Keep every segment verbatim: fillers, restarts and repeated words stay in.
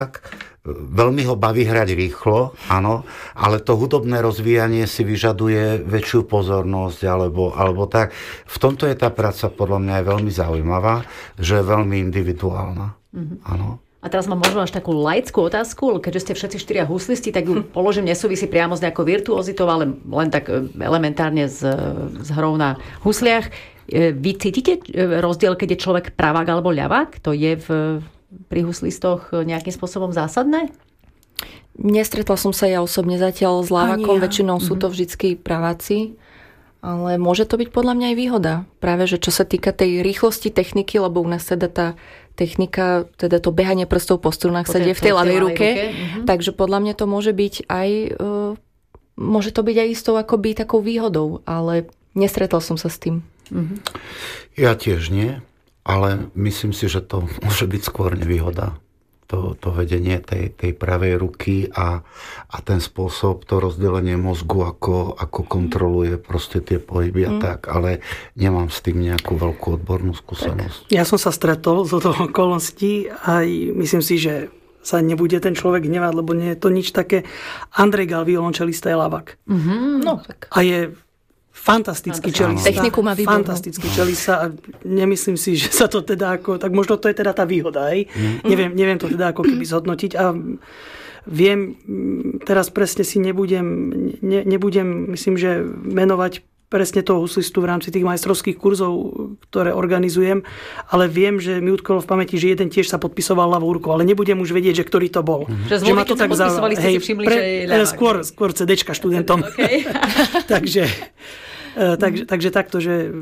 tak veľmi ho baví hrať rýchlo, áno, ale to hudobné rozvíjanie si vyžaduje väčšiu pozornosť, alebo, alebo tak. V tomto je tá práca podľa mňa aj veľmi zaujímavá, že je veľmi individuálna, mm-hmm. áno. A teraz mám možno až takú laickú otázku, keďže ste všetci štyria huslisti, tak ju položím, nesúvisí priamo s nejakou virtuozitou, ale len tak elementárne z, z hrou na husliach. Vy cítite rozdiel, keď je človek pravák alebo ľavák? To je v, pri huslistoch nejakým spôsobom zásadné? Nestretla som sa ja osobne zatiaľ s ľavákom, ja. Väčšinou mm-hmm. sú to vždycky praváci. Ale môže to byť podľa mňa aj výhoda. Práve, že čo sa týka tej rýchlosti techniky, lebo u nás teda tá technika, teda to behanie prstov po strunách sa deje v tej ľavej ruke. ruke. Uh-huh. Takže podľa mňa to môže byť aj uh, môže to byť aj istou akoby takou výhodou, ale nestretol som sa s tým. Uh-huh. Ja tiež nie, ale myslím si, že to môže byť skôr nevýhoda. To, to vedenie tej, tej pravej ruky a, a ten spôsob, to rozdelenie mozgu, ako, ako kontroluje proste tie pohyby a mm. tak, ale nemám s tým nejakú veľkú odbornú skúsenosť. Tak. Ja som sa stretol z toho okolností a myslím si, že sa nebude ten človek hnevať, lebo nie je to nič také. Andrej Gal, violončelista, je ľavák. Mm-hmm. No, tak. A je fantastický čelista. Techniku má výbornú. Fantastický čelista a nemyslím si, že sa to teda ako, tak možno to je teda tá výhoda, hej? Mm. Neviem, neviem to teda ako keby zhodnotiť a viem, teraz presne si nebudem, ne, nebudem, myslím, že menovať presne toho huslistu v rámci tých majstrovských kurzov, ktoré organizujem, ale viem, že mi utkolo v pamäti, že jeden tiež sa podpisoval ľavou rukou, ale nebudem už vedieť, že ktorý to bol. Mm-hmm. Že, že ma to tak podpisovali, ste si všimli, pre, že je ľavák. Skôr, skôr cédéčka študentom. Okay. takže, takže, takže takto, že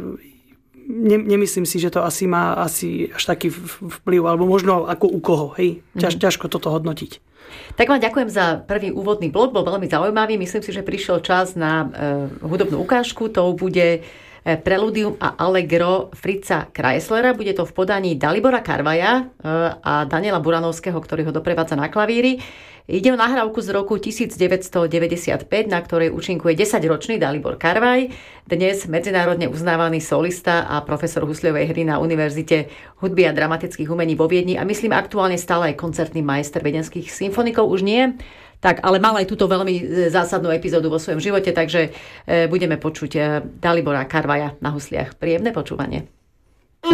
ne, nemyslím si, že to asi má asi až taký vplyv, alebo možno ako u koho. Hej? Ťaž, mm-hmm. Ťažko toto hodnotiť. Tak vám ďakujem za prvý úvodný blok, bol veľmi zaujímavý. Myslím si, že prišiel čas na uh, hudobnú ukážku. To bude Preludium a Allegro Fritza Kreislera. Bude to v podaní Dalibora Karvaja uh, a Daniela Buranovského, ktorý ho doprevádza na klavíri. Ide o nahrávku z roku devätnásťstodeväťdesiatpäť, na ktorej účinkuje desaťročný Dalibor Karvaj, dnes medzinárodne uznávaný solista a profesor husliovej hry na Univerzite hudby a dramatických umení vo Viedni a myslím aktuálne stále aj koncertný majster viedenských symfonikov, už nie. Tak, ale mal aj túto veľmi zásadnú epizódu vo svojom živote, takže budeme počuť Dalibora Karvaja na husliach. Príjemné počúvanie.